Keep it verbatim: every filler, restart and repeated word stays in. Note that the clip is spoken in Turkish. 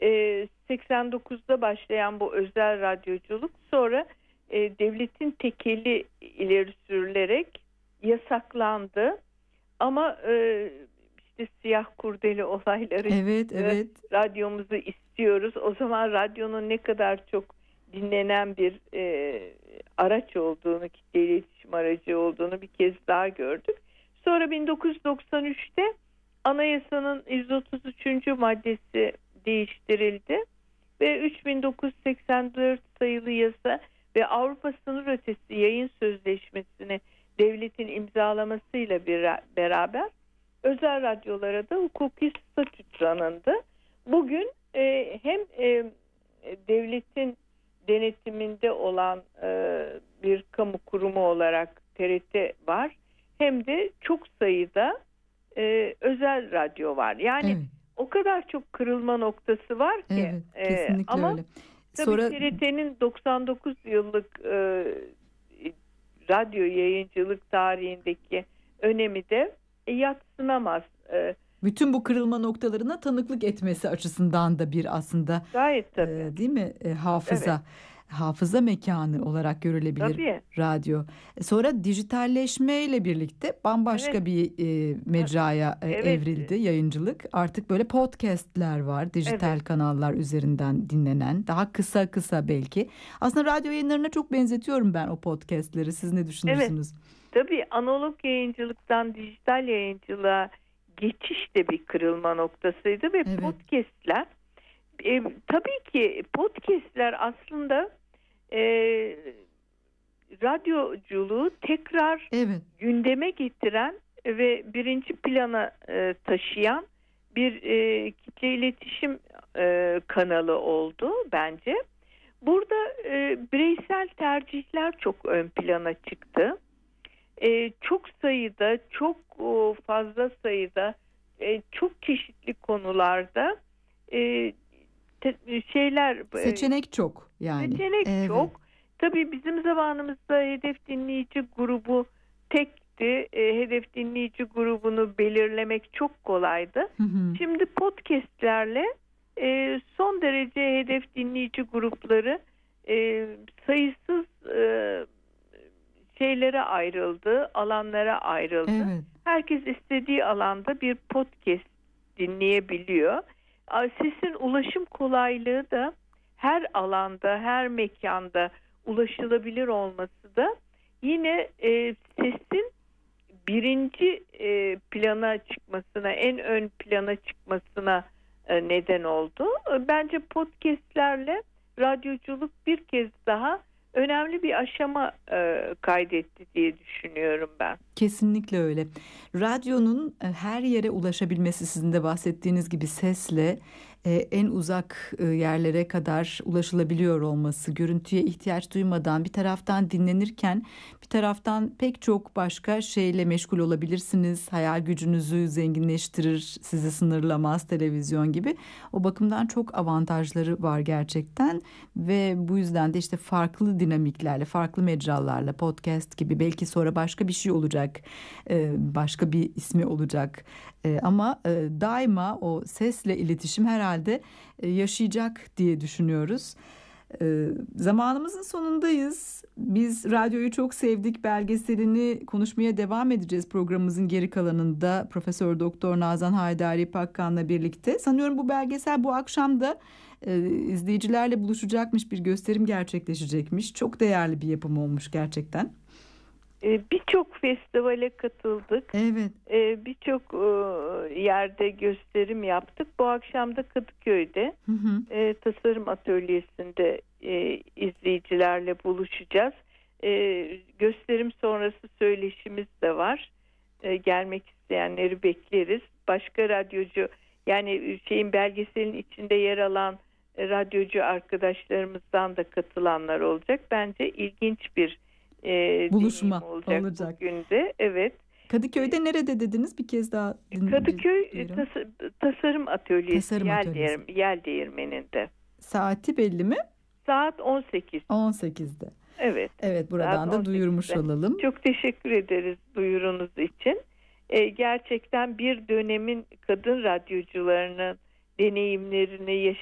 e, seksen dokuzda başlayan bu özel radyoculuk sonra e, devletin tekeli ileri sürülerek yasaklandı. Ama e, işte siyah kurdele olayları Evet, çıktı. evet. Radyomuzu istiyoruz. O zaman radyonun ne kadar çok dinlenen bir e, araç olduğunu, kitle iletişim aracı olduğunu bir kez daha gördük. Sonra bin dokuz yüz doksan üçte Anayasanın yüz otuz üçüncü maddesi değiştirildi ve üç bin dokuz yüz seksen dört sayılı yasa ve Avrupa Sınır Ötesi Yayın Sözleşmesi'ni devletin imzalamasıyla bir, beraber özel radyolara da hukuki statü tanındı. Bugün e, hem e, devletin denetiminde olan e, bir kamu kurumu olarak T R T var, hem de çok sayıda e, özel radyo var. Yani Evet. o kadar çok kırılma noktası var ki. Evet, kesinlikle e, ama öyle. tabii Sonra T R T'nin doksan dokuz yıllık e, radyo yayıncılık tarihindeki önemi de e, yadsınamaz. E, bütün bu kırılma noktalarına tanıklık etmesi açısından da bir aslında gayet tabii. e, değil mi e, hafıza Evet. hafıza mekanı olarak görülebilir Tabii. radyo. E, Sonra dijitalleşmeyle birlikte bambaşka Evet. bir e, mecraya e, Evet. evrildi yayıncılık. Artık böyle podcastler var, dijital Evet. kanallar üzerinden dinlenen, daha kısa kısa belki. Aslında radyo yayınlarına çok benzetiyorum ben o podcastleri. Siz ne düşünürsünüz? Evet. Tabii analog yayıncılıktan dijital yayıncılığa geçiş de bir kırılma noktasıydı ve Evet. podcastler e, tabii ki podcastler aslında e, radyoculuğu tekrar Evet. gündeme getiren ve birinci plana e, taşıyan bir e, kitle iletişim e, kanalı oldu bence. Burada e, bireysel tercihler çok ön plana çıktı. E, çok sayıda, çok o, fazla sayıda, e, çok çeşitli konularda e, te, şeyler, e, Seçenek çok yani. seçenek Evet. çok. Tabii bizim zamanımızda hedef dinleyici grubu tekti. E, hedef dinleyici grubunu belirlemek çok kolaydı. Hı hı. Şimdi podcastlerle e, son derece hedef dinleyici grupları e, sayısız e, şeylere ayrıldı, alanlara ayrıldı. Evet. Herkes istediği alanda bir podcast dinleyebiliyor. Sesin ulaşım kolaylığı da her alanda, her mekanda ulaşılabilir olması da yine e, sesin birinci e, plana çıkmasına, en ön plana çıkmasına e, neden oldu. E, bence podcastlerle radyoculuk bir kez daha önemli bir aşama e, kaydetti diye düşünüyorum ben. Kesinlikle öyle. Radyonun e, her yere ulaşabilmesi, sizin de bahsettiğiniz gibi sesle e, en uzak e, yerlere kadar ulaşılabiliyor olması, görüntüye ihtiyaç duymadan bir taraftan dinlenirken bir taraftan pek çok başka şeyle meşgul olabilirsiniz. Hayal gücünüzü zenginleştirir, sizi sınırlamaz televizyon gibi. O bakımdan çok avantajları var gerçekten ve bu yüzden de işte farklı dinamiklerle, farklı mecralarla, podcast gibi, belki sonra başka bir şey olacak. Başka bir ismi olacak ama daima o sesle iletişim herhalde yaşayacak diye düşünüyoruz. Zamanımızın sonundayız. Biz radyoyu çok sevdik. Belgeselini konuşmaya devam edeceğiz programımızın geri kalanında. Profesör Doktor Nazan Haydari Pakkan'la birlikte. Sanıyorum bu belgesel bu akşam da izleyicilerle buluşacakmış, bir gösterim gerçekleşecekmiş. Çok değerli bir yapım olmuş gerçekten. Birçok festivale katıldık. Evet. Birçok yerde gösterim yaptık. Bu akşam da Kadıköy'de hı hı. tasarım atölyesinde izleyicilerle buluşacağız. Gösterim sonrası söyleşimiz de var. Gelmek isteyenleri bekleriz. Başka radyocu, yani şeyin belgeselin içinde yer alan radyocu arkadaşlarımızdan da katılanlar olacak. Bence ilginç bir E, buluşma olacak, olacak bugün de. Evet. Kadıköy'de nerede dediniz? Bir kez daha din- Kadıköy tas Tasarım Atölyesi, Tasarım Yel, Atölyesi. Değir Yel Değirmeni'nde. Saati belli mi? Saat on sekiz. on sekizde. Evet. Evet, buradan da duyurmuş olalım. Çok teşekkür ederiz duyurunuz için. E, gerçekten bir dönemin kadın radyocularının deneyimlerini,